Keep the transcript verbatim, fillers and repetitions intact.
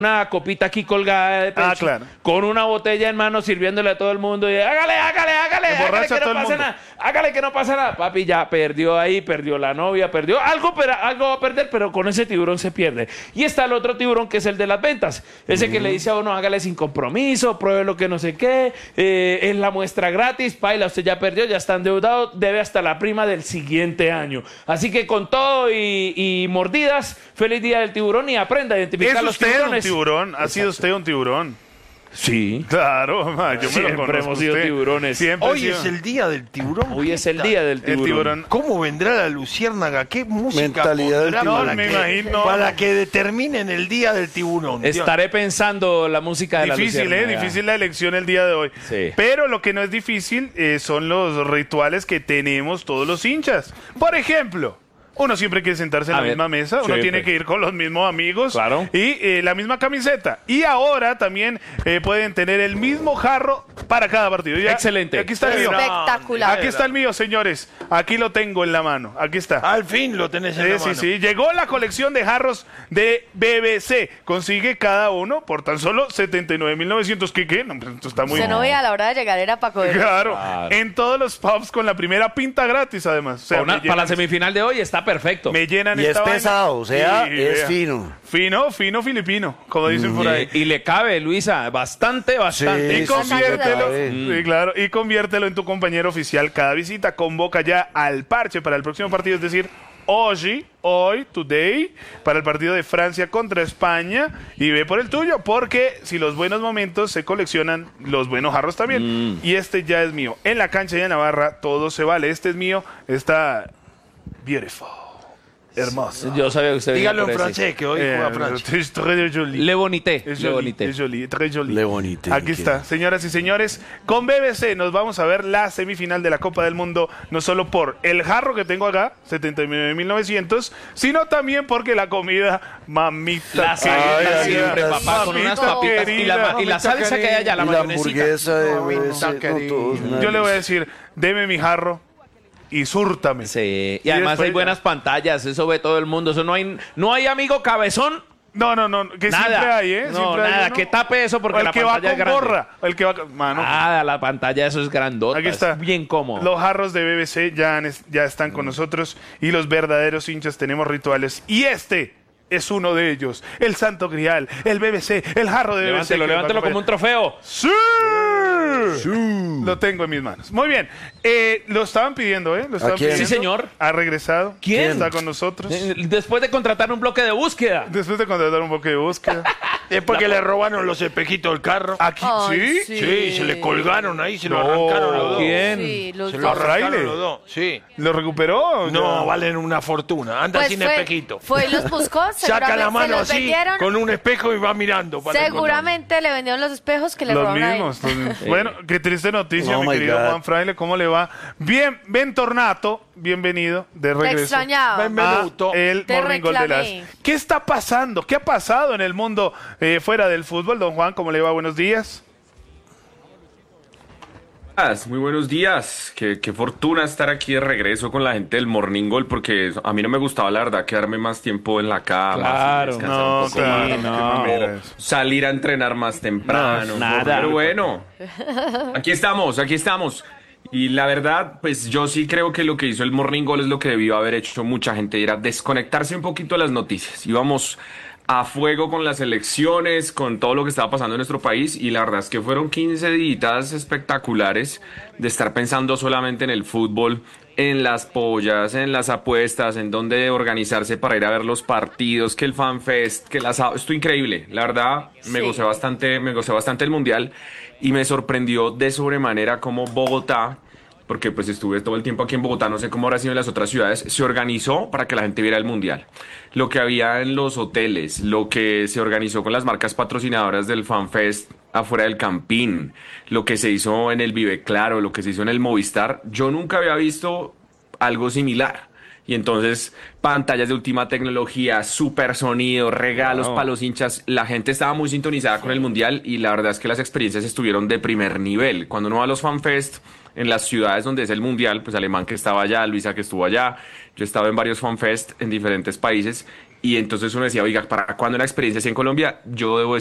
una copita aquí colgada de pecho, Ah, claro. con una botella en mano sirviéndole a todo el mundo y hágale, hágale, hágale, hágale Emborracha que a todo no el pasa mundo. nada, hágale que no pasa nada. Papi ya perdió ahí, perdió la novia, perdió algo, pero algo va a perder, pero con ese tiburón se pierde. Y está el otro tiburón que es el de las ventas, ese que le dice a uno, hágale sin compromiso, pruebe lo que no sé qué, eh, es la muestra gratis, paila, usted ya perdió, ya está endeudado, debe hasta la prima del siguiente año. Así que con todo y, y mordidas, feliz día del tiburón y aprenda a identificar ¿Es los usted tiburones. un tiburón? ¿Ha sido usted un tiburón? Sí. Claro, ma, yo me Siempre lo conozco. hemos sido usted. tiburones. Siempre he Hoy sido es el día del tiburón. Hoy es el día del el tiburón. tiburón. ¿Cómo vendrá la luciérnaga? ¿Qué música Mentalidad del pondrá tiburón. para Me que, imagino. para que determinen el día del tiburón? Dios. Estaré pensando la música de Difícil, la ¿eh? luciérnaga. Difícil la elección el día de hoy. Sí. Pero lo que no es difícil eh, son los rituales que tenemos todos los hinchas. Por ejemplo, uno siempre quiere sentarse en A la ver, misma mesa, uno siempre. tiene que ir con los mismos amigos Claro. y eh, la misma camiseta. Y ahora también eh, pueden tener el mismo jarro para cada partido. Ya, Excelente. Aquí está el mío. Espectacular. Aquí está el mío, señores. Aquí lo tengo en la mano. Aquí está. Al fin lo tenés en Sí, la sí, mano. sí. Llegó la colección de jarros de B B C. Consigue cada uno por tan solo setenta y nueve mil novecientos. ¿Qué qué? No, pues, esto está muy... Se no veía a la hora de llegar, era para coger. Claro. Claro. En todos los pubs con la primera pinta gratis, además. O sea, Para, una- me para la llenan- semifinal de hoy está perfecto. me llenan Y es esta vaina. pesado, o sea, Y es vea. fino. Fino, fino filipino, como dicen por ahí. Y, y le cabe, Luisa, bastante, bastante. Y Sí, conviértelo, sí, sí, claro, y conviértelo en tu compañero oficial cada visita. Convoca ya al parche para el próximo partido, es decir, hoy, hoy, today, para el partido de Francia contra España. Y ve por el tuyo, porque si los buenos momentos se coleccionan, los buenos jarros también. Y este ya es mío. En la cancha y en la barra, todo se vale. Este es mío, está beautiful. Hermoso. Yo sabía que usted venía Dígalo por en ese. francés, que hoy Eh, juega Francia. es très joli. Le bonité. Es Le joli, bonité. es joli, très joli. Le bonité, Aquí que- está, señoras y señores. Con B B C nos vamos a ver la semifinal de la Copa del Mundo, no solo por el jarro que tengo acá, setenta y nueve mil novecientos, sino también porque la comida, mamita La salsa querida, siempre, papá, con unas mamita papitas y la, querida. y la salsa que hay allá, la y la mayonesita. hamburguesa de No, B B C, está no, querido. todos, nada. Yo le voy a decir, deme mi jarro y súrtame. Sí, y Y además después hay ya. buenas pantallas, eso ve todo el mundo. Eso no hay, no hay amigo cabezón. No, no, no, que Nada. siempre hay, ¿eh? No, Siempre hay nada, uno. que tape eso porque O el la que va pantalla con es grande. gorra, el que va con... Mano, Nada, la pantalla eso es grandota. aquí está. Es bien cómodo. Los jarros de B B C ya, han es- ya están con nosotros y los verdaderos hinchas tenemos rituales. Y este es uno de ellos. El Santo Grial, el B B C, el jarro de B B C. Levántelo, que nos levántelo acompaña. como un trofeo. ¡Sí! Lo tengo en mis manos. Muy bien. Eh, lo estaban pidiendo, ¿eh? Lo estaban quién? pidiendo. Sí, señor. Ha regresado. ¿Quién? Está con nosotros. Eh, Después de contratar un bloque de búsqueda. Después de contratar un poco de búsqueda. Es porque le robaron los espejitos del carro. Aquí, Ay, ¿sí? Sí, se le colgaron ahí, se lo No, arrancaron los dos. ¿quién? Sí, los Se dos. lo ¿A Fraile? arrancaron los dos, sí. ¿Lo recuperó? No, Ya. valen una fortuna. Anda Pues sin fue, espejito. fue y los buscó, Saca la seguramente mano se los así, vendieron. con un espejo y va mirando. para Seguramente le vendieron los espejos que le Los robaron a él. mismos, los mismos. Bueno, qué triste noticia, Oh mi my querido God. Juan Fraile. ¿Cómo le va? Bien, Bentornato, bienvenido de regreso. extrañaba. Benvenuto. a el Te Morning Gol de las... reclamé. ¿Qué está pasando? ¿Qué ha pasado en el mundo eh, fuera del fútbol? Don Juan, ¿cómo le va? Buenos días. Muy buenos días, qué, qué fortuna estar aquí de regreso con la gente del Morning Goal, porque a mí no me gustaba la verdad quedarme más tiempo en la cama, Claro. y descansar No, un poco claro, más, qué o mamera eso. salir a entrenar más temprano, No, nada. pero bueno, aquí estamos, aquí estamos. Y la verdad, pues yo sí creo que lo que hizo el Morning Goal es lo que debió haber hecho mucha gente, era desconectarse un poquito de las noticias. Íbamos a fuego con las elecciones, con todo lo que estaba pasando en nuestro país, y la verdad es que fueron quince días espectaculares de estar pensando solamente en el fútbol, en las pollas, en las apuestas, en dónde organizarse para ir a ver los partidos, que el FanFest, que las... Esto increíble, la verdad, me Sí. gocé bastante, me gocé bastante el Mundial, y me sorprendió de sobremanera cómo Bogotá, porque pues estuve todo el tiempo aquí en Bogotá, no sé cómo habrá sido en las otras ciudades, se organizó para que la gente viera el Mundial. Lo que había en los hoteles, lo que se organizó con las marcas patrocinadoras del FanFest afuera del Campín, lo que se hizo en el Vive Claro, lo que se hizo en el Movistar, yo nunca había visto algo similar. Y entonces, pantallas de última tecnología, super sonido, regalos Wow. para los hinchas. La gente estaba muy sintonizada con el Mundial y la verdad es que las experiencias estuvieron de primer nivel. Cuando uno va a los FanFest en las ciudades donde es el Mundial, pues Alemán que estaba allá, Luisa que estuvo allá, yo estaba en varios FanFest en diferentes países Y entonces uno decía, oiga, ¿para cuándo una experiencia así en Colombia? Yo debo